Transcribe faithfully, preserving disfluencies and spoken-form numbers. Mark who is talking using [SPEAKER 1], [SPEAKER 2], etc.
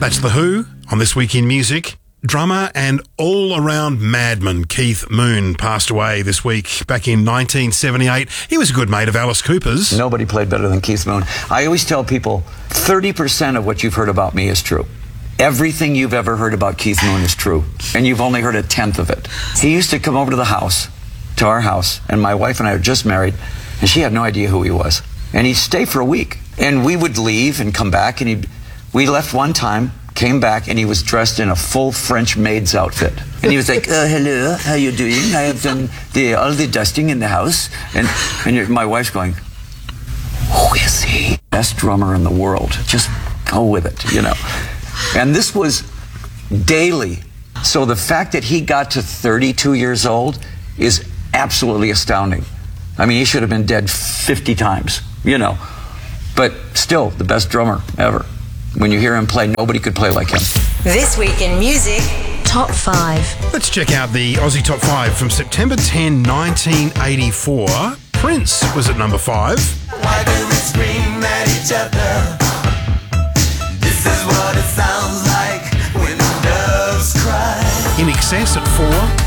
[SPEAKER 1] That's The Who on This Week in Music. Drummer and all-around madman Keith Moon passed away this week back in nineteen seventy-eight. He was a good mate of Alice Cooper's.
[SPEAKER 2] Nobody played better than Keith Moon. I always tell people thirty percent of what you've heard about me is true. Everything you've ever heard about Keith Moon is true, and you've only heard a tenth of it. He used to come over to the house, to our house, and my wife and I were just married, and she had no idea who he was. And he'd stay for a week, and we would leave and come back, and he'd, we left one time, came back, and he was dressed in a full French maid's outfit. And he was like, uh, hello, how you doing? I have done the, all the dusting in the house. And, and my wife's going, who is he? Best drummer in the world. Just go with it, you know. And this was daily. So the fact that he got to thirty-two years old is absolutely astounding. I mean, he should have been dead fifty times, you know. But still, the best drummer ever. When you hear him play, nobody could play like him.
[SPEAKER 3] This Week in Music, Top five.
[SPEAKER 1] Let's check out the Aussie Top five from September tenth, nineteen eighty-four. Prince was at number five.
[SPEAKER 4] Why do we scream at each other? This is what it sounds like when doves cry.
[SPEAKER 1] In Excess at four.